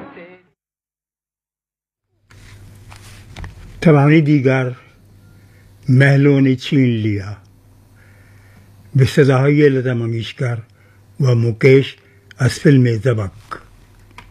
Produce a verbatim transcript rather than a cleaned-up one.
तरानी दीगर महलों ने छीन लिया बेसदाई लता मंगेशकर व मुकेश असफिल में ज़बक।